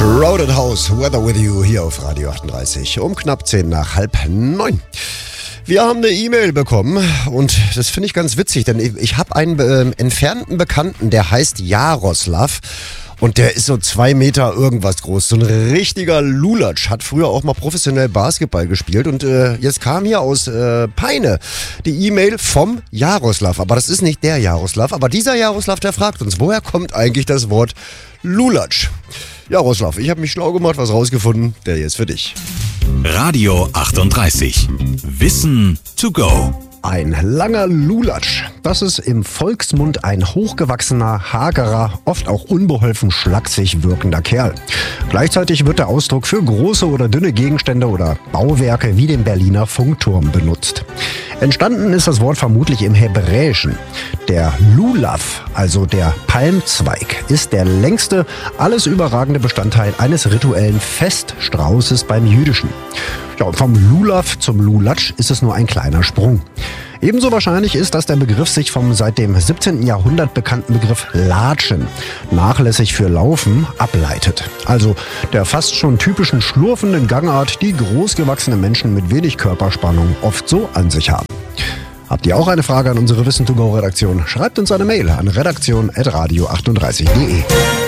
Crowded House, Weather with You hier auf Radio 38 um knapp 10 nach halb 9. Wir haben eine E-Mail bekommen und das finde ich ganz witzig, denn ich habe einen entfernten Bekannten, der heißt Jaroslav. Und der ist so 2 Meter irgendwas groß, so ein richtiger Lulatsch, hat früher auch mal professionell Basketball gespielt und jetzt kam hier aus Peine die E-Mail vom Jaroslav, aber das ist nicht der Jaroslav, aber dieser Jaroslav, der fragt uns, woher kommt eigentlich das Wort Lulatsch? Jaroslav, ich habe mich schlau gemacht, was rausgefunden, der hier ist für dich. Radio 38. Wissen to go. Ein langer Lulatsch, das ist im Volksmund ein hochgewachsener, hagerer, oft auch unbeholfen schlaksig wirkender Kerl. Gleichzeitig wird der Ausdruck für große oder dünne Gegenstände oder Bauwerke wie den Berliner Funkturm benutzt. Entstanden ist das Wort vermutlich im Hebräischen. Der Lulav, also der Palmzweig, ist der längste, alles überragende Bestandteil eines rituellen Feststraußes beim Jüdischen. Ja, und vom Lulav zum Lulatsch ist es nur ein kleiner Sprung. Ebenso wahrscheinlich ist, dass der Begriff sich vom seit dem 17. Jahrhundert bekannten Begriff Latschen, nachlässig für Laufen, ableitet. Also der fast schon typischen schlurfenden Gangart, die großgewachsene Menschen mit wenig Körperspannung oft so an sich haben. Habt ihr auch eine Frage an unsere Wissen-to-go-Redaktion? Schreibt uns eine Mail an redaktion@radio38.de.